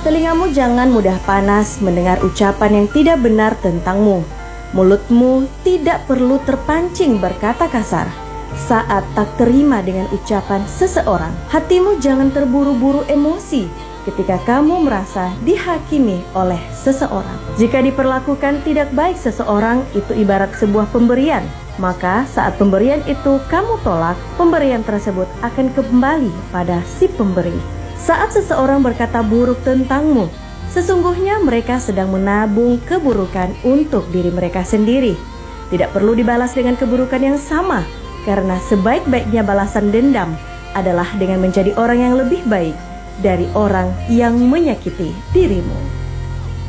Telingamu jangan mudah panas mendengar ucapan yang tidak benar tentangmu. Mulutmu tidak perlu terpancing berkata kasar saat tak terima dengan ucapan seseorang. Hatimu jangan terburu-buru emosi ketika kamu merasa dihakimi oleh seseorang. Jika diperlakukan tidak baik seseorang, itu ibarat sebuah pemberian. Maka saat pemberian itu kamu tolak, pemberian tersebut akan kembali pada si pemberi. Saat seseorang berkata buruk tentangmu, sesungguhnya mereka sedang menabung keburukan untuk diri mereka sendiri. Tidak perlu dibalas dengan keburukan yang sama, karena sebaik-baiknya balasan dendam adalah dengan menjadi orang yang lebih baik dari orang yang menyakiti dirimu.